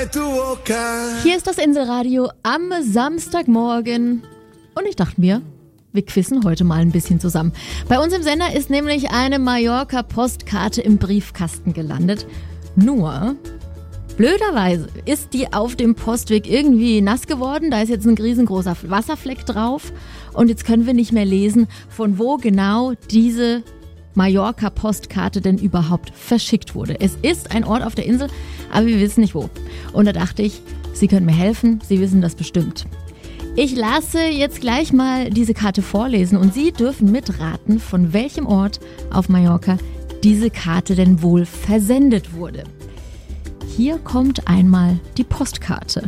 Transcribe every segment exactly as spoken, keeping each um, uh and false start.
Hier ist das Inselradio am Samstagmorgen und ich dachte mir, wir quizzen heute mal ein bisschen zusammen. Bei uns im Sender ist nämlich eine Mallorca-Postkarte im Briefkasten gelandet. Nur, blöderweise ist die auf dem Postweg irgendwie nass geworden. Da ist jetzt ein riesengroßer Wasserfleck drauf und jetzt können wir nicht mehr lesen, von wo genau diese Mallorca-Postkarte denn überhaupt verschickt wurde. Es ist ein Ort auf der Insel, aber wir wissen nicht wo. Und da dachte ich, Sie können mir helfen, Sie wissen das bestimmt. Ich lasse jetzt gleich mal diese Karte vorlesen und Sie dürfen mitraten, von welchem Ort auf Mallorca diese Karte denn wohl versendet wurde. Hier kommt einmal die Postkarte.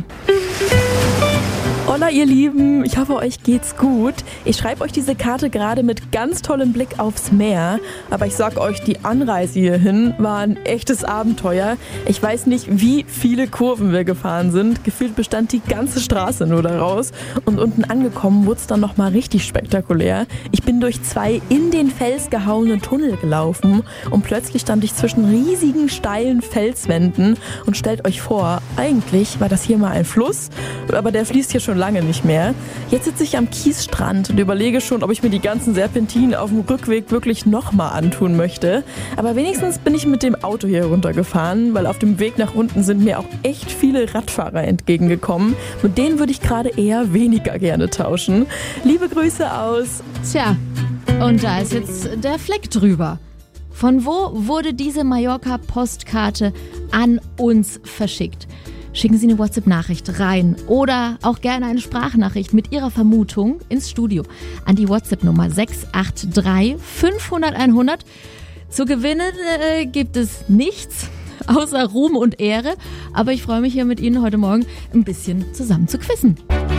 Hola ihr Lieben, ich hoffe euch geht's gut. Ich schreibe euch diese Karte gerade mit ganz tollem Blick aufs Meer, aber ich sag euch, die Anreise hierhin war ein echtes Abenteuer. Ich weiß nicht, wie viele Kurven wir gefahren sind. Gefühlt bestand die ganze Straße nur daraus und unten angekommen wurde es dann nochmal richtig spektakulär. Ich bin durch zwei in den Fels gehauene Tunnel gelaufen und plötzlich stand ich zwischen riesigen steilen Felswänden und stellt euch vor, eigentlich war das hier mal ein Fluss, aber der fließt hier schon lange nicht mehr. Jetzt sitze ich am Kiesstrand und überlege schon, ob ich mir die ganzen Serpentinen auf dem Rückweg wirklich nochmal antun möchte. Aber wenigstens bin ich mit dem Auto hier runtergefahren, weil auf dem Weg nach unten sind mir auch echt viele Radfahrer entgegengekommen. Mit denen würde ich gerade eher weniger gerne tauschen. Liebe Grüße aus. Tja, und da ist jetzt der Fleck drüber. Von wo wurde diese Mallorca-Postkarte an uns verschickt? Schicken Sie eine WhatsApp-Nachricht rein oder auch gerne eine Sprachnachricht mit Ihrer Vermutung ins Studio an die WhatsApp-Nummer sechs acht drei fünf null null hundert. Zu gewinnen äh, gibt es nichts außer Ruhm und Ehre, aber ich freue mich hier mit Ihnen heute Morgen ein bisschen zusammen zu quizzen.